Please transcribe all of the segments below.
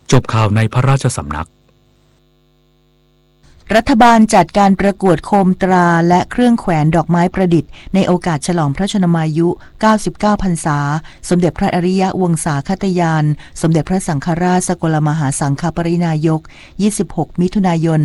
จบข่าวในพระราชสำนักรัฐบาลจัดการประกวดโคมตราและเครื่องแขวนดอกไม้ประดิษฐ์ในโอกาสฉลองพระชนมายุ 99 พรรษาสมเด็จพระอริยวงศาคตยานสมเด็จพระสังฆราชสกลมหาสังฆปรินายก 26 มิถุนายน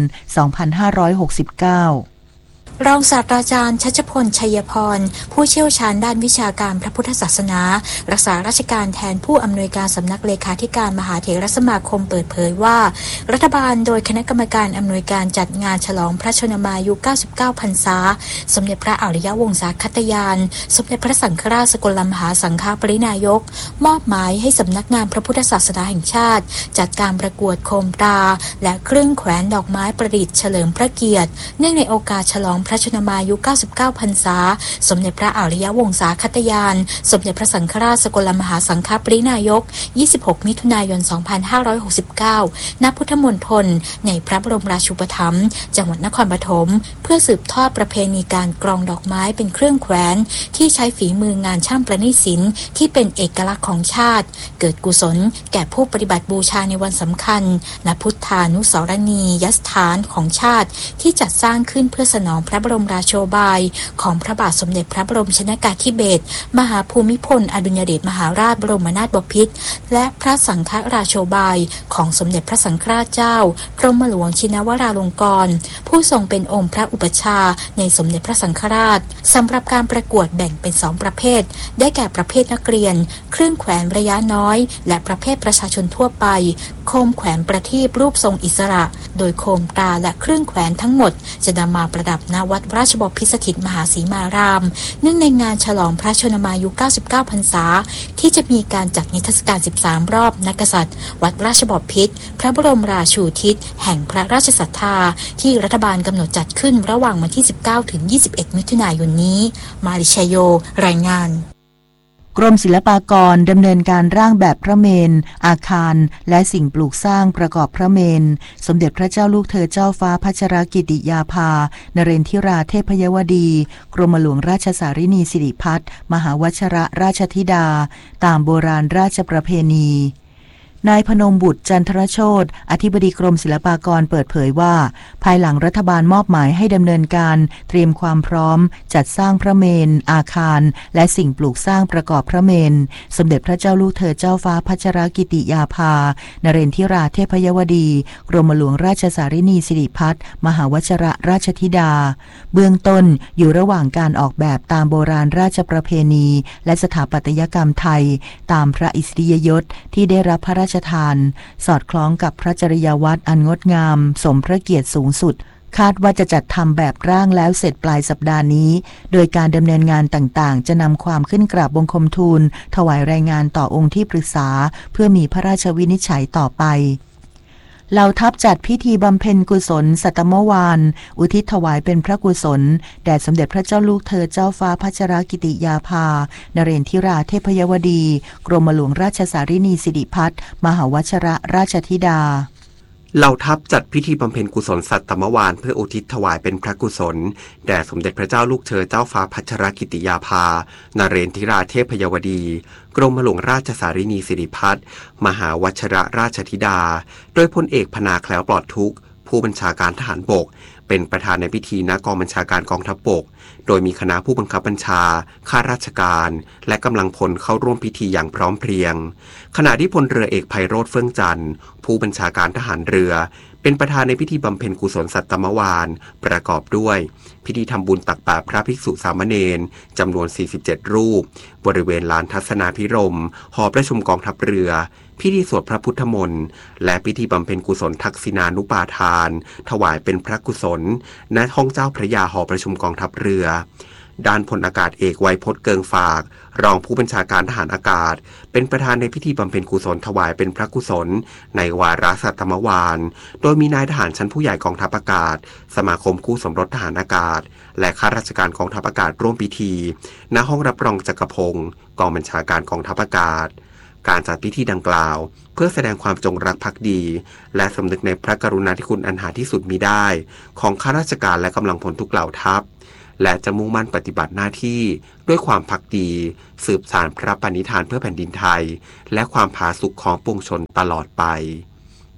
2569 รองศาสตราจารย์ชัชพล ชัยพรผู้เชี่ยวชาญด้านวิชาการพระพุทธศาสนารักษาราชการแทนผู้อำนวยการสำนักเลขาธิการมหาเถรสมาคมเปิดเผยว่ารัฐบาลโดยคณะกรรมการอำนวยการจัดงานฉลองพระชนมายุ 99 พรรษาสมเด็จพระอริยวงศาคตยานสมเด็จพระสังฆราชสกลมหาสังฆปรินายกมอบหมายให้สำนักงานพระพุทธศาสนาแห่งชาติจัดการประกวดโคมตราและเครื่องแขวนดอกไม้ประดิษฐ์เฉลิมพระเกียรติเนื่องในโอกาสฉลองพระชนมายุ 99 พรรษาสมเด็จพระอริยวงศาคตยานสมเด็จพระสังฆราชสกลมหาสังฆปรินายก 26 มิถุนายน 2569 ณ พุทธมณฑลในพระบรมราชูปถัมภ์จังหวัดนครปฐมเพื่อสืบทอดประเพณีการกรองดอกไม้เป็นเครื่องแขวนที่ใช้ฝีมืองานช่างประณีตศิลป์ที่เป็นเอกลักษณ์ของชาติเกิดกุศลแก่ผู้ปฏิบัติบูชาในวันสำคัญณพุทธานุสรณียสถานของชาติที่จัดสร้างขึ้นเพื่อสนองพระบรมราโชบายของพระบาทสมเด็จพระบรมชนกาธิเบศรมหาภูมิพลอดุลยเดชมหาราชบรมนาถบพิตรและพระสังฆราโชบายของสมเด็จพระสังฆราชเจ้ากรมหลวงชินวราลงกรณ์ผู้ทรงเป็นองค์พระอุปัชฌาย์ในสมเด็จพระสังฆราชสำหรับการประกวดแบ่งเป็น2ประเภทได้แก่ประเภทนักเรียนเครื่องแขวนระยะน้อยและประเภทประชาชนทั่วไปโคมแขวนประทีปรูปทรงอิสระโดยโคมตราและเครื่องแขวนทั้งหมดจะนำมาประดับณวัดราชบพิตรสถิตมหาสีมารามเนื่องในงานฉลองพระชนมายุ 99 พรรษาที่จะมีการจัดนิทรรศการ 13 รอบนักกษัตริย์วัดราชบพิตรพระบรมราชูทิศแห่งพระราชศรัทธาที่รัฐบาลกำหนดจัดขึ้นระหว่างวันที่ 19 ถึง 21 มิถุนายนนี้มาริชโยรายงานกรมศิลปากรดำเนินการร่างแบบพระเมรุอาคารและสิ่งปลูกสร้างประกอบพระเมรุสมเด็จพระเจ้าลูกเธอเจ้าฟ้าพัชรกิติยาภานเรนทิราเทพยวดีกรมหลวงราชสารินีสิริพัฒน์มหาวชิระราชธิดาตามโบราณราชประเพณีนายพนมบุตรจันทรโชติอธิบดีกรมศิลปากรเปิดเผยว่าภายหลังรัฐบาลมอบหมายให้ดำเนินการเตรียมความพร้อมจัดสร้างพระเมรุอาคารและสิ่งปลูกสร้างประกอบพระเมรุสมเด็จพระเจ้าลูกเธอเจ้าฟ้าพัชรกิติยาภานเรนทิราเทพยวดีกรมหลวงราชสารินีสิริพัฒน์มหาวชิระราชธิดาเบื้องต้นอยู่ระหว่างการออกแบบตามโบราณราชประเพณีและสถาปัตยกรรมไทยตามพระอิสริยยศที่ได้รับพระราชทานสอดคล้องกับพระจริยวัตรอันงดงามสมพระเกียรติสูงสุดคาดว่าจะจัดทำแบบร่างแล้วเสร็จปลายสัปดาห์นี้โดยการดำเนินงานต่างๆจะนำความขึ้นกราบบังคมทูลถวายรายงานต่อองค์ที่ปรึกษาเพื่อมีพระราชวินิจฉัยต่อไปเหล่าทัพจัดพิธีบำเพ็ญกุศลสัตมวาลอุทิศถวายเป็นพระกุศลแด่สมเด็จพระเจ้าลูกเธอเจ้าฟ้าพัชรกิติยาภานเรนทิราเทพยวดีกรมหลวงราชสารินีสิริพัฒน์มหาวชิระราชธิดาเหล่าทัพจัดพิธีบำเพ็ญกุศลสัตตมวาลเพื่ออุทิศถวายเป็นพระกุศลแด่สมเด็จพระเจ้าลูกเธอเจ้าฟ้าพัชรกิติยาภานเรนทิราเทพยวดีกรมหลวงราชสารินีสิริพัฒน์มหาวชิระราชธิดาโดยพลเอกพนาแคล้วปลอดทุกข์ผู้บัญชาการทหารบกเป็นประธานในพิธีณกองบัญชาการกองทัพบกโดยมีคณะผู้บังคับบัญชาข้าราชการและกำลังพลเข้าร่วมพิธีอย่างพร้อมเพรียงขณะที่พลเรือเอกไพโรจน์เฟื่องจันทร์ผู้บัญชาการทหารเรือเป็นประธานในพิธีบำเพ็ญกุศลสัตตมวาลประกอบด้วยพิธีทำบุญตักบาตรพระภิกษุสามเณรจำนวน47รูปบริเวณลานทัศนาภิรมย์หอประชุมกองทัพเรือพิธีสวดพระพุทธมนต์และพิธีบำเพ็ญกุศลทักษิณานุปาทานถวายเป็นพระกุศลณห้องเจ้าพระยาหอประชุมกองทัพเรือด้านพลอากาศเอกไวยพจน์เกิงฝากรองผู้บัญชาการทหารอากาศเป็นประธานในพิธีบำเพ็ญกุศลถวายเป็นพระกุศลในวาระสัตตมวาลโดยมีนายทหารชั้นผู้ใหญ่กองทัพอากาศสมาคมคู่สมรสทหารอากาศและข้าราชการกองทัพอากาศร่วมพิธีณห้องรับรองจักรพงศ์กองบัญชาการกองทัพอากาศการจัดพิธีดังกล่าวเพื่อแสดงความจงรักภักดีและสำนึกในพระกรุณาธิคุณอันหาที่สุดมิได้ของข้าราชการและกำลังพลทุกเหล่าทัพและจะมุ่งมั่นปฏิบัติหน้าที่ด้วยความภักดีสืบสานพระปณิธานเพื่อแผ่นดินไทยและความผาสุกของปวงชนตลอดไป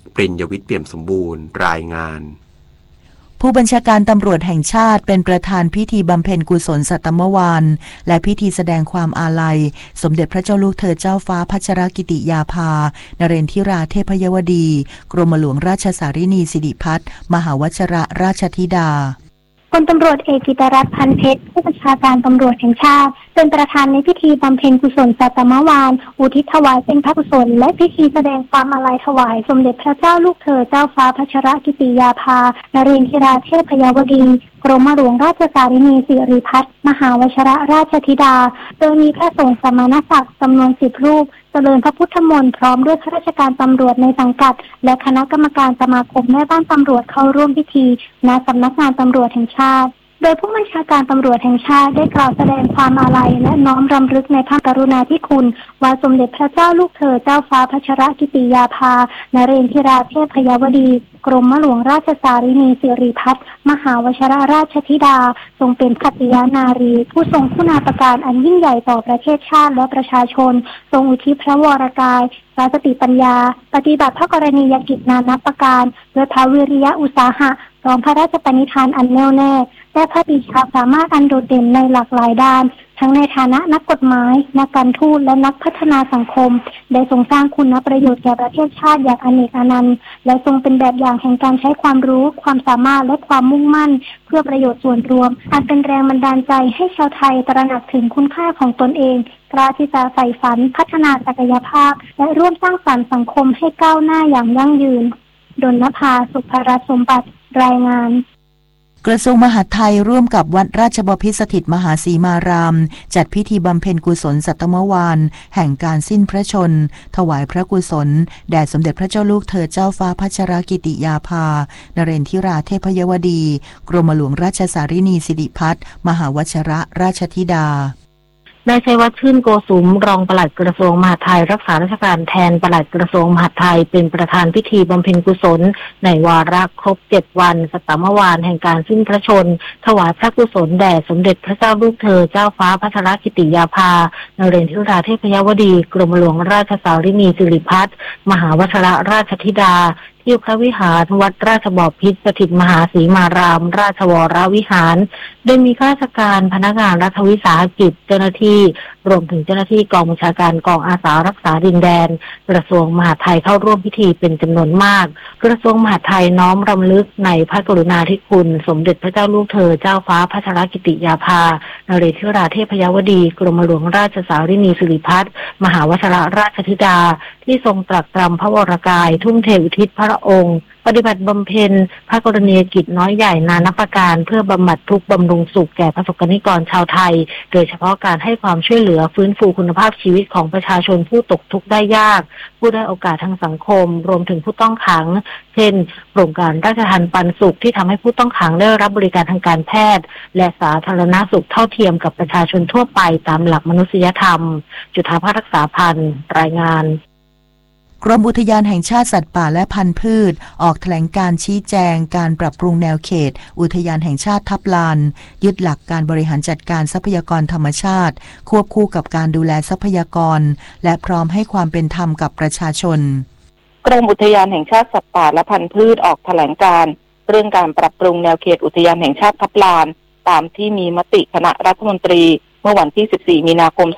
ปริญญวิทย์เปี่ยมสมบูรณ์รายงานผู้บัญชาการตำรวจแห่งชาติเป็นประธานพิธีบำเพ็ญกุศลสัตมวานและพิธีแสดงความอาลัยสมเด็จพระเจ้าลูกเธอเจ้าฟ้าพัชรกิติยาภานเรนทิราเทพยวดีกรมหลวงราชสารินีสิริพัฒน์มหาวชิระราชธิดาพลตำรวจเอกกิตรัตน์ พันเพชรผู้บัญชาการตำรวจแห่งชาติเป็นประธานในพิธีบำเพ็ญกุศลสัตมวานอุทิศถวายเป็นพระกุศลและพิธีแสดงความอาลัยถวายสมเด็จพระเจ้าลูกเธอเจ้าฟ้าพัชรกิติยาภานเรนทิราเทพยวดีกรมหลวงราชสารินีสิริพัฒน์มหาวชิระราชธิดาโดยมีพระสงฆ์สมณศักดิ์จำนวน10 รูปเจริญพระพุทธมนต์พร้อมด้วยข้าราชการตำรวจในสังกัดและคณะกรรมการสมาคมแม่บ้านตำรวจเข้าร่วมพิธีณสำนักงานตำรวจแห่งชาติโดยผู้บัญชาการตำรวจแห่งชาติได้กล่าวแสดงความอาลัยและน้อมรำลึกในพระกรุณาธิคุณว่าสมเด็จพระเจ้าลูกเธอเจ้าฟ้าพัชรกิติยาภานเรนทิราเทพยวดีกรมหลวงราชสารินีสิริพัฒน์มหาวชิระราชธิดาทรงเป็นขัตติยานารีผู้ทรงคุณาภการอันยิ่งใหญ่ต่อประเทศชาติและประชาชนทรงอุทิศพระวรกายสติปัญญาปฏิบัติพระกรณียกิจนานับประการด้วยพระวิริยะอุตสาหะพร้อมพระราชปณิธานอันแน่วแน่และพระปรีชาสามารถอันโดดเด่นในหลากหลายด้านทั้งในฐานะนักกฎหมายนักการทูตและนักพัฒนาสังคมได้ทรงสร้างคุณประโยชน์แก่ประเทศชาติอย่างอเนกอนันต์และทรงเป็นแบบอย่างแห่งการใช้ความรู้ความสามารถและความมุ่งมั่นเพื่อประโยชน์ส่วนรวมอันเป็นแรงบันดาลใจให้ชาวไทยตระหนักถึงคุณค่าของตนเองกล้าที่จะใฝ่ฝันพัฒนาศักยภาพและร่วมสร้างสรรค์สังคมให้ก้าวหน้าอย่างยั่งยืนดลนภาสุภรัตน์สมบัติรายงานกระทรวงมหาดไทยร่วมกับวัดราชบพิตรสถิตมหาสีมารามจัดพิธีบำเพ็ญกุศลสัตมวานแห่งการสิ้นพระชนถวายพระกุศลแด่สมเด็จพระเจ้าลูกเธอเจ้าฟ้าพัชรกิติยาภานเรนทิราเทพยวดีกรมหลวงราชสารินีสิริพัฒน์มหาวชิระราชธิดานายชัยวัฒน์ ชื่นโกสุมรองปลัดกระทรวงมหาดไทยรักษาราชการแทนปลัดกระทรวงมหาดไทยเป็นประธานพิธีบำเพ็ญกุศลในวาระครบ7 วันสัตมวานแห่งการสิ้นพระชนถวายพระกุศลแด่สมเด็จพระเจ้าลูกเธอเจ้าฟ้าพัชรกิติยาภานเรนทิราเทพยวดีกรมหลวงราชสารินีสิริพัฒน์มหาวชิระราชธิดาที่พระวิหารวัดราชบพิตรสถิตมหาสีมารามราชวรวิหารโดยมีข้าราชการพนักงานรัฐวิสาหกิจเจ้าหน้าที่รวมถึงเจ้าหน้าที่กองบัญชาการกองอาสารักษาดินแดนกระทรวงมหาดไทยเข้าร่วมพิธีเป็นจำนวนมากกระทรวงมหาดไทยน้อมรำลึกในพระกรุณาธิคุณสมเด็จพระเจ้าลูกเธอเจ้าฟ้าพัชรกิติยาภานเรนทิราเทพยวดีกรมหลวงราชสารินีสิริพัฒน์มหาวชิระราชธิดาที่ทรงตรัสตรำพระวรกายทุ่มเทอุทิศพระองค์ปฏิบัติบำเพ็ญพระกรณียกิจน้อยใหญ่นานับประการเพื่อบำบัดทุกข์บำรุงสุขแก่ประสบกรณิกรชาวไทยโดยเฉพาะการให้ความช่วยเหลือฟื้นฟูคุณภาพชีวิตของประชาชนผู้ตกทุกข์ได้ยากผู้ได้โอกาสทางสังคมรวมถึงผู้ต้องขังเช่นโครงการราชทัณฑ์ปันสุขที่ทำให้ผู้ต้องขังได้รับบริการทางการแพทย์และสาธารณสุขเท่าเทียมกับประชาชนทั่วไปตามหลักมนุษยธรรมจุฑาภาครักษาพันธ์รายงานกรมอุทยานแห่งชาติสัตว์ป่าและพันธุ์พืชออกแถลงการชี้แจงการปรับปรุงแนวเขตอุทยานแห่งชาติทับลานยึดหลักการบริหารจัดการทรัพยากรธรรมชาติควบคู่กับการดูแลทรัพยากรและพร้อมให้ความเป็นธรรมกับประชาชนกรมอุทยานแห่งชาติสัตว์ป่าและพันธุ์พืชออกแถลงการเรื่องการปรับปรุงแนวเขตอุทยานแห่งชาติทับลานตามที่มีมติคณะรัฐมนตรีเมื่อวันที่14 มีนาคม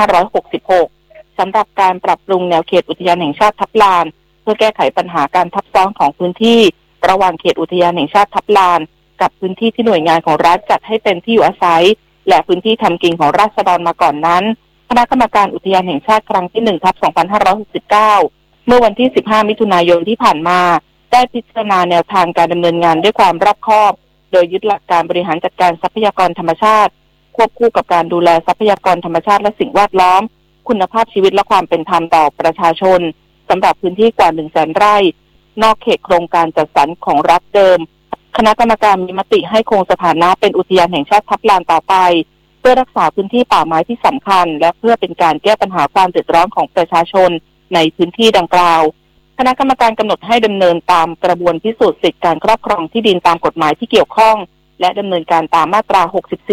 2566สำหรับการปรับปรุงแนวเขตอุทยานแห่งชาติทับลานเพื่อแก้ไขปัญหาการทับซ้อนของพื้นที่ระหว่างเขตอุทยานแห่งชาติทับลานกับพื้นที่ที่หน่วยงานของรัฐจัดให้เป็นที่อยู่อาศัยและพื้นที่ทำกินของราษฎรมาก่อนนั้นคณะกรรมการอุทยานแห่งชาติครั้งที่ 1/2569 เมื่อวันที่15 มิถุนายนที่ผ่านมาได้พิจารณาแนวทางการดำเนินงานด้วยความรอบคอบโดยยึดหลักการบริหารจัดการทรัพยากรธรรมชาติควบคู่กับการดูแลทรัพยากรธรรมชาติและสิ่งแวดล้อมคุณภาพชีวิตและความเป็นธรรมต่อประชาชนสำหรับพื้นที่กว่า 100,000 ไร่นอกเขตโครงการจัดสรรของรัฐเดิมคณะกรรมการมีมติให้คงสถานะเป็นอุทยานแห่งชาติทับลานต่อไปเพื่อรักษาพื้นที่ป่าไม้ที่สำคัญและเพื่อเป็นการแก้ปัญหาความเดือดร้อนของประชาชนในพื้นที่ดังกล่าวคณะกรรมการกำหนดให้ดำเนินตามกระบวนพิสูจน์สิทธิการครอบครองที่ดินตามกฎหมายที่เกี่ยวข้องและดำเนินการตามมาตรา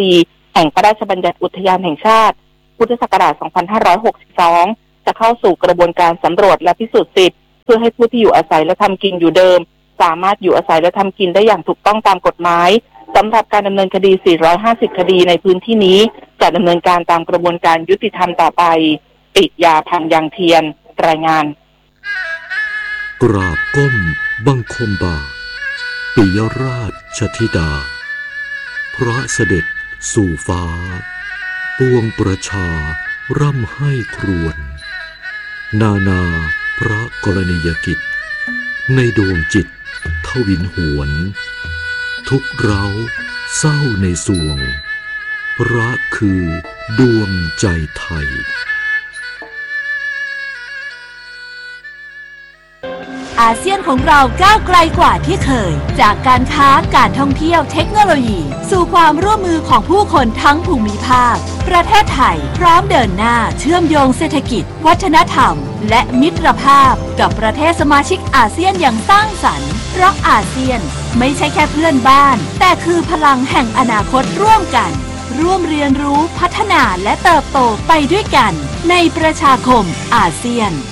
64 แห่งพระราชบัญญัติอุทยานแห่งชาติพุทธศักราช 2562 จะเข้าสู่กระบวนการสำรวจและพิสูจน์สิทธิ์เพื่อให้ผู้ที่อยู่อาศัยและทำกินอยู่เดิมสามารถอยู่อาศัยและทำกินได้อย่างถูกต้องตามกฎหมายสำหรับการดำเนินคดี450คดีในพื้นที่นี้จะดำเนินการตามกระบวนการยุติธรรมต่อไปปิยาพันธ์ยางเทียนรายงานกราบก้มบังคมบาทปิยราชธิดาพระเสด็จสู่ฟ้าปวงประชาร่ำให้ครวญนาพระกรณียกิจในดวงจิตทวินหวนทุกเร้าเศร้าในสวงพระคือดวงใจไทยอาเซียนของเราก้าวไกลกว่าที่เคยจากการค้าการท่องเที่ยวเทคโนโลยีสู่ความร่วมมือของผู้คนทั้งภูมิภาคประเทศไทยพร้อมเดินหน้าเชื่อมโยงเศรษฐกิจวัฒนธรรมและมิตรภาพกับประเทศสมาชิกอาเซียนอย่างสร้างสรรค์เพราะอาเซียนไม่ใช่แค่เพื่อนบ้านแต่คือพลังแห่งอนาคตร่วมกันร่วมเรียนรู้พัฒนาและเติบโตไปด้วยกันในประชาคมอาเซียน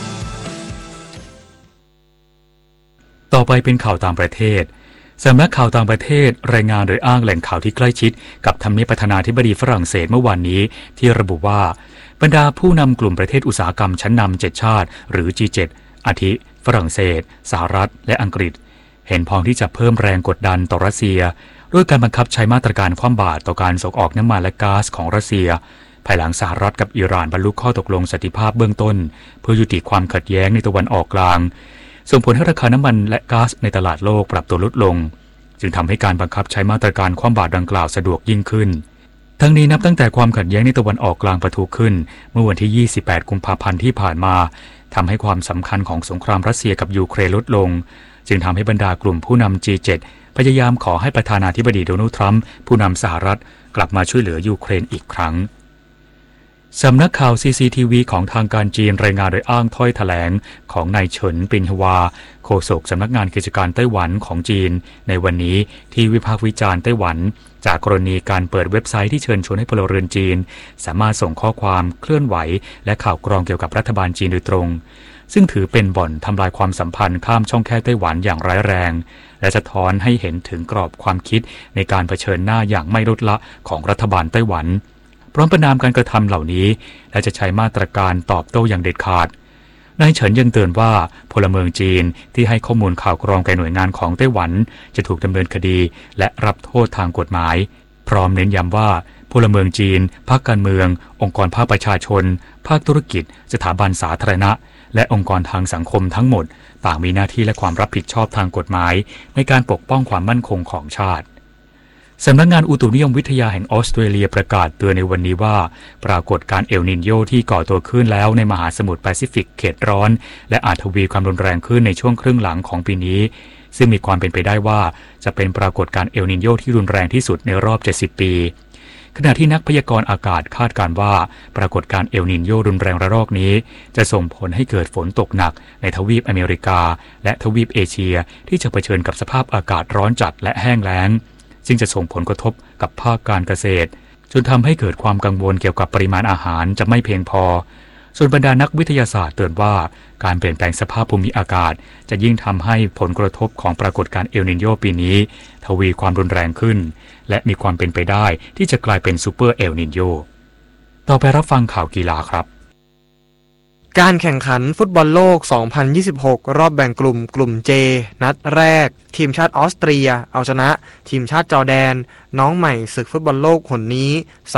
ต่อไปเป็นข่าวต่างประเทศสำนักข่าวต่างประเทศรายงานโดยอ้างแหล่งข่าวที่ใกล้ชิดกับทำเนียบประธานาธิบดีฝรั่งเศสเมื่อวานนี้ที่ระบุว่าบรรดาผู้นำกลุ่มประเทศอุตสาหกรรมชั้นนำ7ชาติหรือ G7 อาทิฝรั่งเศสสหรัฐและอังกฤษเห็นพ้องที่จะเพิ่มแรงกดดันต่อรัสเซียด้วยการบังคับใช้มาตรการคว่ำบาตรต่อการส่งออกน้ำมันและก๊าซของรัสเซียภายหลังสหรัฐกับอิหร่านบรรลุข้อตกลงสันติภาพเบื้องต้นเพื่อยุติความขัดแย้งในตะวันออกกลางส่งผลให้ราคาน้ำมันและก๊าซในตลาดโลกปรับตัวลดลงจึงทำให้การบังคับใช้มาตรการคว่ำบาตรดังกล่าวสะดวกยิ่งขึ้นทั้งนี้นับตั้งแต่ความขัดแย้งในตะวันออกกลางปะทุขึ้นเมื่อวันที่28กุมภาพันธ์ที่ผ่านมาทำให้ความสำคัญของสงครามรัสเซียกับยูเครนลดลงจึงทำให้บรรดากลุ่มผู้นำ G7 พยายามขอให้ประธานาธิบดีโดนัลด์ทรัมป์ผู้นำสหรัฐกลับมาช่วยเหลือยูเครนอีกครั้งสำนักข่าว CCTV ของทางการจีนรายงานโดยอ้างถ้อยแถลงของนายเฉินปินฮวาโฆษกสำนักงานกิจการไต้หวันของจีนในวันนี้ที่วิพากษ์วิจารณ์ไต้หวันจากกรณีการเปิดเว็บไซต์ที่เชิญชวนให้พลเรือนจีนสามารถส่งข้อความเคลื่อนไหวและข่าวกรองเกี่ยวกับรัฐบาลจีนโดยตรงซึ่งถือเป็นบ่อนทำลายความสัมพันธ์ข้ามช่องแคบไต้หวันอย่างร้ายแรงและสะท้อนให้เห็นถึงกรอบความคิดในการเผชิญหน้าอย่างไม่ลดละของรัฐบาลไต้หวันพร้อมประณามการกระทำเหล่านี้และจะใช้มาตรการตอบโต้อย่างเด็ดขาดนายเฉินยังเตือนว่าพลเมืองจีนที่ให้ข้อมูลข่าวกรองแก่หน่วยงานของไต้หวันจะถูกดำเนินคดีและรับโทษทางกฎหมายพร้อมเน้นย้ำว่าพลเมืองจีนพรรคการเมืององค์กรภาคประชาชนภาคธุรกิจสถาบันสาธารณะและองค์กรทางสังคมทั้งหมดต่างมีหน้าที่และความรับผิดชอบทางกฎหมายในการปกป้องความมั่นคงของชาติสำนักงานอุตุนิยมวิทยาแห่งออสเตรเลียประกาศเตือนในวันนี้ว่าปรากฏการณ์เอลนินโญที่ก่อตัวขึ้นแล้วในมหาสมุทรแปซิฟิกเขตร้อนและอาจทวีความรุนแรงขึ้นในช่วงครึ่งหลังของปีนี้ซึ่งมีความเป็นไปได้ว่าจะเป็นปรากฏการณ์เอลนินโญที่รุนแรงที่สุดในรอบ70ปีขณะที่นักพยากรณ์อากาศคาดการณ์ว่าปรากฏการณ์เอลนินโญรุนแรงระลอกนี้จะส่งผลให้เกิดฝนตกหนักในทวีปอเมริกาและทวีปเอเชียที่จะเผชิญกับสภาพอากาศร้อนจัดและแห้งแล้งซึ่งจะส่งผลกระทบกับภาคการเกษตรจนทำให้เกิดความกังวลเกี่ยวกับปริมาณอาหารจะไม่เพียงพอส่วนบรรดานักวิทยาศาสตร์เตือนว่าการเปลี่ยนแปลงสภาพภูมิอากาศจะยิ่งทำให้ผลกระทบของปรากฏการณ์เอลนินโญปีนี้ทวีความรุนแรงขึ้นและมีความเป็นไปได้ที่จะกลายเป็นซูเปอร์เอลนินโญต่อไปรับฟังข่าวกีฬาครับการแข่งขันฟุตบอลโลก 2026 รอบแบ่งกลุ่ม J นัดแรกทีมชาติออสเตรียเอาชนะทีมชาติจอร์แดนน้องใหม่ศึกฟุตบอลโลกหนนี้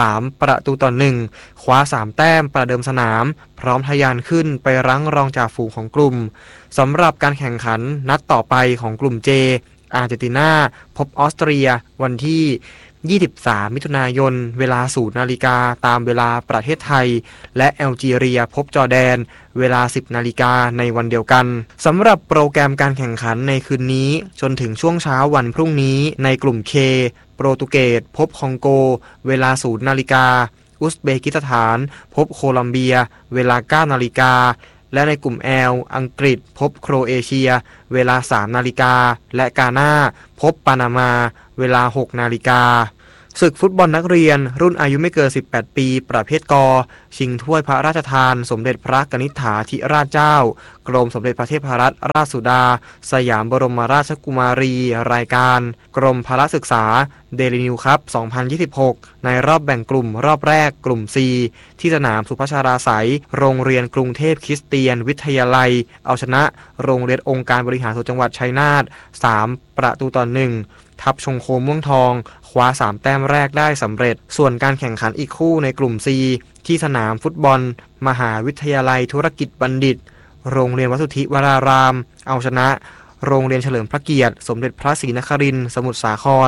3-1คว้า3แต้มประเดิมสนามพร้อมทะยานขึ้นไปรั้งรองจ่าฝูงของกลุ่มสำหรับการแข่งขันนัดต่อไปของกลุ่ม J อาร์เจนตินาพบออสเตรียวันที่23 มิถุนายนเวลา 0 นาฬิกาตามเวลาประเทศไทยและแอลจีเรียพบจอร์แดนเวลา 10 นาฬิกาในวันเดียวกันสำหรับโปรแกรมการแข่งขันในคืนนี้จนถึงช่วงเช้าวันพรุ่งนี้ในกลุ่ม K โปรตุเกสพบคองโกเวลา 0 นาฬิกาอุซเบกิสถานพบโคลัมเบียเวลา 9 นาฬิกาและในกลุ่ม L อังกฤษพบโครเอเชียเวลา 3 นาฬิกาและกาน่าพบปานามาเวลา 6 นาฬิกาศึกฟุตบอลนักเรียนรุ่นอายุไม่เกิน18ปีประเภทก.ชิงถ้วยพระราชทานสมเด็จพระกนิษฐาธิราชเจ้ากรมสมเด็จพระเทพรัตนราชสุดาสยามบรมราชกุมารีรายการกรมพละศึกษาเดลินิวคัพ 2026 ในรอบแบ่งกลุ่มรอบแรกกลุ่ม C ที่สนามสุพัชราไสยโรงเรียนกรุงเทพคริสเตียนวิทยาลัยเอาชนะโรงเรียนองค์การบริหารส่วนจังหวัดชัยนาท3-1ทัพชงโคม่วงทองคว้า3แต้มแรกได้สำเร็จส่วนการแข่งขันอีกคู่ในกลุ่ม C ที่สนามฟุตบอลมหาวิทยาลัยธุรกิจบัณฑิตโรงเรียนวัดสุทธิวรารามเอาชนะโรงเรียนเฉลิมพระเกียรติสมเด็จพระศรีนครินทร์สมุทรสาคร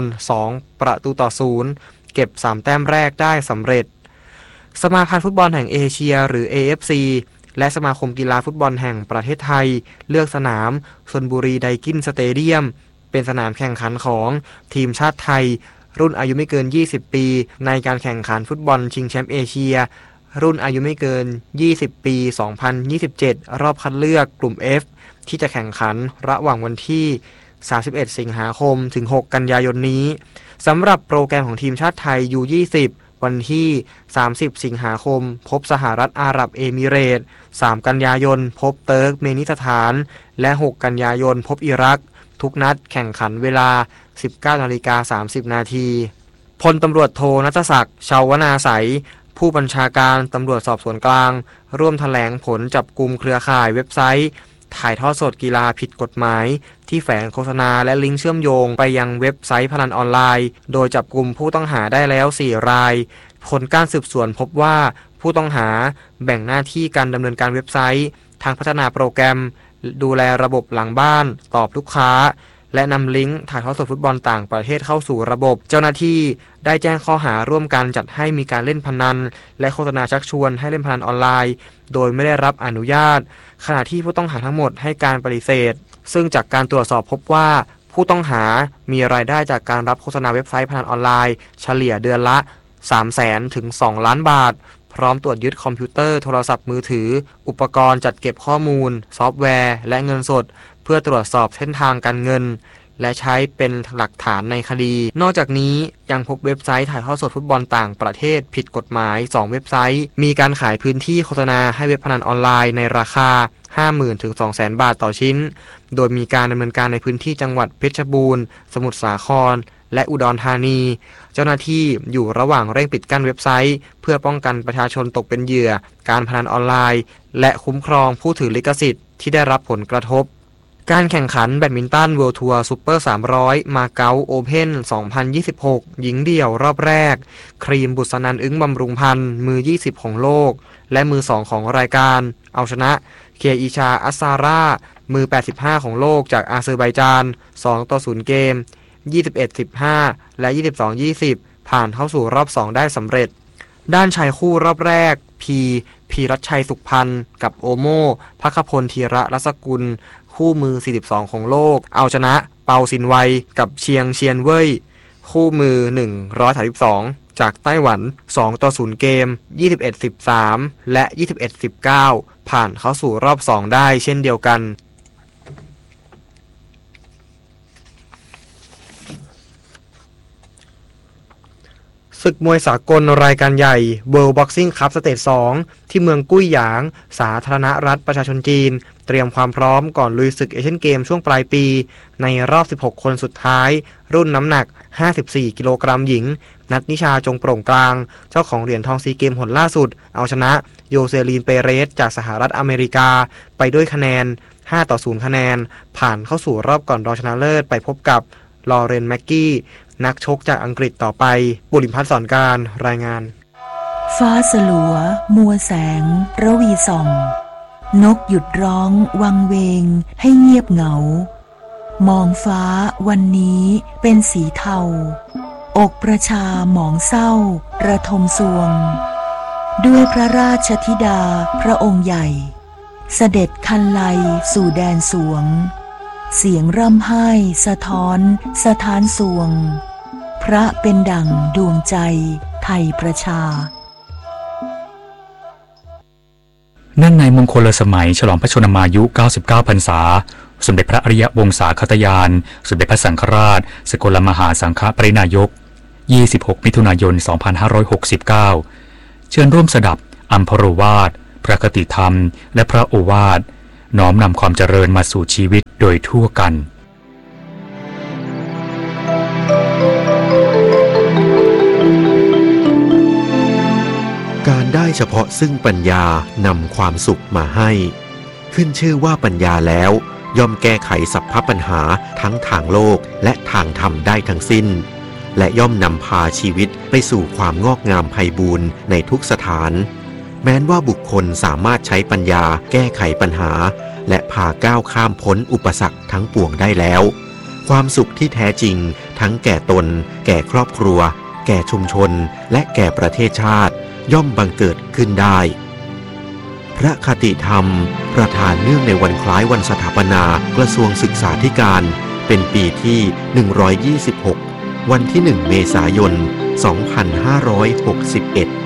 2-0เก็บ3แต้มแรกได้สำเร็จสมาพันธ์ฟุตบอลแห่งเอเชียหรือ AFC และสมาคมกีฬาฟุตบอลแห่งประเทศไทยเลือกสนามชลบุรีไดกินสเตเดียมเป็นสนามแข่งขันของทีมชาติไทยรุ่นอายุไม่เกิน20ปีในการแข่งขันฟุตบอลชิงแชมป์เอเชียรุ่นอายุไม่เกิน20ปี2027รอบคัดเลือกกลุ่ม F ที่จะแข่งขันระหว่างวันที่31สิงหาคมถึง6กันยายนนี้สำหรับโปรแกรมของทีมชาติไทย U20 วันที่30สิงหาคมพบสหรัฐอาหรับเอมิเรตส์3กันยายนพบเติร์กเมนิสถานและ6กันยายนพบอิรักทุกนัดแข่งขันเวลา 19:30 น.พลตำรวจโทณัฐศักดิ์ชาวนาไสยผู้บัญชาการตำรวจสอบสวนกลางร่วมแถลงผลจับกุมเครือข่ายเว็บไซต์ถ่ายทอดสดกีฬาผิดกฎหมายที่แฝงโฆษณาและลิงก์เชื่อมโยงไปยังเว็บไซต์พนันออนไลน์โดยจับกุมผู้ต้องหาได้แล้ว4รายผลการสืบสวนพบว่าผู้ต้องหาแบ่งหน้าที่การดำเนินการเว็บไซต์ทางพัฒนาโปรแกรมดูแลระบบหลังบ้านตอบลูกค้าและนำลิงก์ถ่ายทอดสดฟุตบอลต่างประเทศเข้าสู่ระบบเจ้าหน้าที่ได้แจ้งข้อหาร่วมกันจัดให้มีการเล่นพนันและโฆษณาชักชวนให้เล่นพนันออนไลน์โดยไม่ได้รับอนุญาตขณะที่ผู้ต้องหาทั้งหมดให้การปฏิเสธซึ่งจากการตรวจสอบพบว่าผู้ต้องหามีรายได้จากการรับโฆษณาเว็บไซต์พนันออนไลน์เฉลี่ยเดือนละ 300,000 ถึง 2 ล้านบาทพร้อมตรวจยึดคอมพิวเตอร์โทรศัพท์มือถืออุปกรณ์จัดเก็บข้อมูลซอฟต์แวร์และเงินสดเพื่อตรวจสอบเส้นทางการเงินและใช้เป็นหลักฐานในคดีนอกจากนี้ยังพบเว็บไซต์ถ่ายทอดสดฟุตบอลต่างประเทศผิดกฎหมาย2เว็บไซต์มีการขายพื้นที่โฆษณาให้เว็บพนันออนไลน์ในราคา 50,000 ถึง 200,000 บาทต่อชิ้นโดยมีการดำเนินการในพื้นที่จังหวัดเพชรบูรณ์สมุทรสาครและอุดรธานีเจ้าหน้าที่อยู่ระหว่างเร่งปิดกั้นเว็บไซต์เพื่อป้องกันประชาชนตกเป็นเหยื่อการพนันออนไลน์และคุ้มครองผู้ถือลิขสิทธิ์ที่ได้รับผลกระทบการแข่งขันแบดมินตันเวิลด์ทัวร์ซุปเปอร์300มาเก๊าโอเพ่น2026หญิงเดี่ยวรอบแรกครีมบุษนันท์อึ้งบำรุงพันธ์มือ20ของโลกและมือ2ของรายการเอาชนะเคอิชาอัสซาร่ามือ85ของโลกจากอาเซอร์ไบจาน2-0เกม21-15 และ22-20ผ่านเข้าสู่รอบ2ได้สำเร็จด้านชายคู่รอบแรกพีรัชชัยสุขพันธ์กับโอโม่ภัคพลธีระรัศกุลคู่มือ42ของโลกเอาชนะเปาซินไวกับเชียงเชียนเว่ยคู่มือ132จากไต้หวัน2-0เกม21-13 และ21-19ผ่านเข้าสู่รอบ2ได้เช่นเดียวกันศึกมวยสากลรายการใหญ่ World Boxing Cup สเตจ 2ที่เมืองกุ้ยหยางสาธารณรัฐประชาชนจีนเตรียมความพร้อมก่อนลุยศึกเอเชียนเกมช่วงปลายปีในรอบ16คนสุดท้ายรุ่นน้ำหนัก54กิโลกรัมหญิงนัทนิชาจงโปร่งกลางเจ้าของเหรียญทองซีเกมหนล่าสุดเอาชนะโยเซลีนเปเรสจากสหรัฐอเมริกาไปด้วยคะแนน5-0คะแนนผ่านเข้าสู่รอบก่อนรองชนะเลิศไปพบกับลอเรนแม็กกี้นักชกจากอังกฤษต่อไปบุริมพัฒน์สอนการรายงานฟ้าสลัวมัวแสงระวีส่องนกหยุดร้องวังเวงให้เงียบเหงามองฟ้าวันนี้เป็นสีเทาอกประชาหมองเศร้าระทมสวงด้วยพระราชธิดาพระองค์ใหญ่เสด็จคันไลสู่แดนสวงเสียงร่ำไห้สะท้อนสถานสวงพระเป็นดั่งดวงใจไทยประชาเนื่องในมงคลสมัยฉลองพระชนมายุ99พรรษาสมเด็จพระอริยวงศาคตยานสมเด็จพระสังฆราชสกลมหาสังฆปรินายก 26 มิถุนายน 2569 เชิญร่วมสดับอัมพโรวาทพระคติธรรมและพระโอวาทน้อมนำความเจริญมาสู่ชีวิตโดยทั่วกันการได้เฉพาะซึ่งปัญญานำความสุขมาให้ขึ้นชื่อว่าปัญญาแล้วย่อมแก้ไขสัพพปัญหาทั้งทางโลกและทางธรรมได้ทั้งสิ้นและย่อมนำพาชีวิตไปสู่ความงอกงามไพบูรย์ในทุกสถานแม้นว่าบุคคลสามารถใช้ปัญญาแก้ไขปัญหาและพาก้าวข้ามพ้นอุปสรรคทั้งปวงได้แล้วความสุขที่แท้จริงทั้งแก่ตนแก่ครอบครัวแก่ชุมชนและแก่ประเทศชาติย่อมบังเกิดขึ้นได้พระคติธรรมประทานเนื่องในวันคล้ายวันสถาปนากระทรวงศึกษาธิการเป็นปีที่126วันที่1 เมษายน 2561